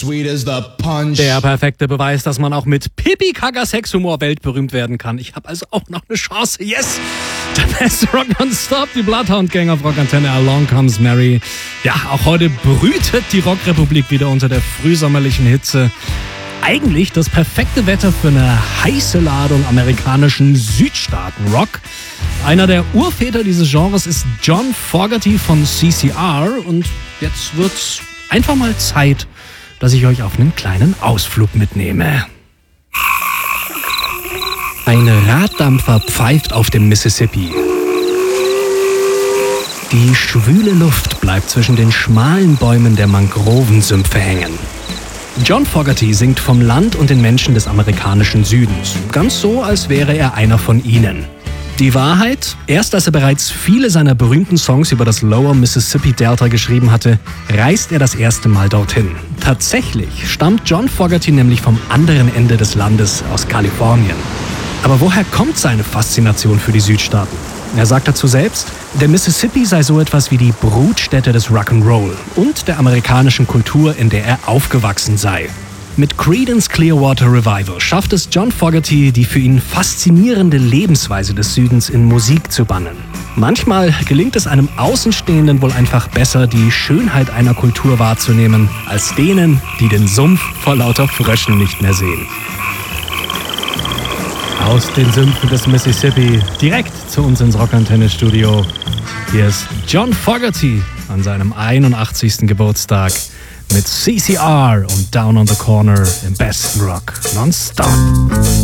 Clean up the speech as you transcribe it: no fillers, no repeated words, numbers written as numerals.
sweet as the punch. Der perfekte Beweis, dass man auch mit Pipi-Kaka-Sexhumor weltberühmt werden kann. Ich habe also auch noch eine Chance. Yes! Der beste Rock non-stop, die Bloodhound Gang auf Rockantenne, Along Comes Mary. Ja, auch heute brütet die Rockrepublik wieder unter der frühsommerlichen Hitze. Eigentlich das perfekte Wetter für eine heiße Ladung amerikanischen Südstaaten-Rock. Einer der Urväter dieses Genres ist John Fogerty von CCR. Und jetzt wird's einfach mal Zeit, dass ich euch auf einen kleinen Ausflug mitnehme. Ein Raddampfer pfeift auf dem Mississippi. Die schwüle Luft bleibt zwischen den schmalen Bäumen der Mangrovensümpfe hängen. John Fogerty singt vom Land und den Menschen des amerikanischen Südens. Ganz so, als wäre er einer von ihnen. Die Wahrheit? Erst als er bereits viele seiner berühmten Songs über das Lower Mississippi Delta geschrieben hatte, reist er das erste Mal dorthin. Tatsächlich stammt John Fogerty nämlich vom anderen Ende des Landes, aus Kalifornien. Aber woher kommt seine Faszination für die Südstaaten? Er sagt dazu selbst, der Mississippi sei so etwas wie die Brutstätte des Rock'n'Roll und der amerikanischen Kultur, in der er aufgewachsen sei. Mit Creedence Clearwater Revival schafft es John Fogerty, die für ihn faszinierende Lebensweise des Südens in Musik zu bannen. Manchmal gelingt es einem Außenstehenden wohl einfach besser, die Schönheit einer Kultur wahrzunehmen, als denen, die den Sumpf vor lauter Fröschen nicht mehr sehen. Aus den Sümpfen des Mississippi, direkt zu uns ins Rockantenne-Studio. Hier ist John Fogerty an seinem 81. Geburtstag mit CCR und Down on the Corner im besten Rock nonstop.